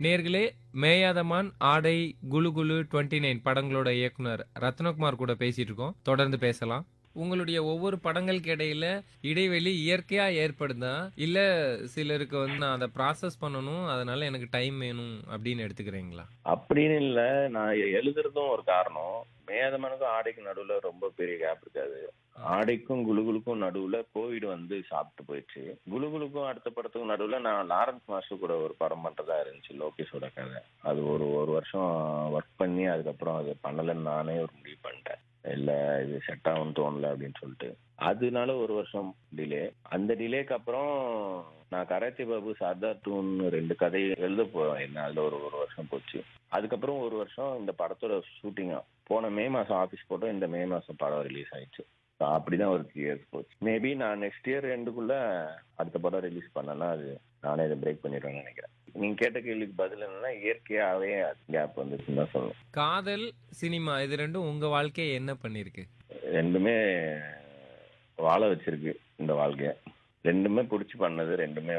நேர்களே, மேயாதமான், ஆடை, குலு குலு 29 படங்களோட இயக்குனர் ரத்னகுமார் கூட பேசிட்டு இருக்கோம். தொடர்ந்து பேசலாம். உங்களுடைய ஒவ்வொரு படங்களுக்கு இடையில இடைவெளி இயற்கையா ஏற்படுதா? இல்ல சிலருக்கு நான் அத ப்ராசஸ் பண்ணணும், அதனால எனக்கு டைம் வேணும் அப்படின்னு எடுத்துக்கிறீங்களா? அப்படின்னு இல்ல. நான் எழுதுறதும் ஒரு காரணம். மேதமனுக்கும் ஆடைக்கும் நடுவுல ரொம்ப பெரிய கேப் இருக்காது. ஆடைக்கும் குலுகுலுக்கும் நடுவுல கோவிட் வந்து சாப்பிட்டு போயிடுச்சு. குலுகுலுக்கும் அடுத்த படத்துக்கும் நடுவுல நான் லாரன்ஸ் மாஸ்டர் கூட ஒரு படம் பண்றதா இருந்துச்சு, லோகேஷோட கதை. அது ஒரு வருஷம் ஒர்க் பண்ணி அதுக்கப்புறம் அது பண்ணலன்னு நானே ஒரு முடிவு பண்ணிட்டேன். இல்ல இது செட் ஆகும்னு தோணல அப்படின்னு சொல்லிட்டு. அதனால ஒரு வருஷம் டிலே. அந்த டிலேக்கு அப்புறம் நான் கராத்தே பாபு, சர்தார் 2ன்னு 2 கதை எழுத போறேன். அதுல ஒரு ஒரு வருஷம் போச்சு. அதுக்கப்புறம் ஒரு வருஷம் இந்த படத்தோட ஷூட்டிங். போன மே மாசம் ஆபீஸ் போட்டோம். இந்த மே மாசம் படம் ரிலீஸ் ஆயிடுச்சு. அப்படிதான் ஒரு 3 இயர்ஸ் போச்சு. மேபி நான் நெக்ஸ்ட் இயர் எண்டுக்குள்ள அடுத்த படம் ரிலீஸ் பண்ணேன்னா அது நானே இதை பிரேக் பண்ணிடுவேன்னு நினைக்கிறேன். நீங்க கேட்ட கேள்விக்கு பதில் என்னன்னா, இயற்கையாவே கேப் வந்துச்சுன்னு தான் சொல்லணும். காதல், சினிமா இது ரெண்டும் உங்க வாழ்க்கைய என்ன பண்ணிருக்கு? ரெண்டுமே வாழ வச்சிருக்கு இந்த வாழ்க்கைய. ரெண்டுமே புடிச்சு பண்ணது, ரெண்டுமே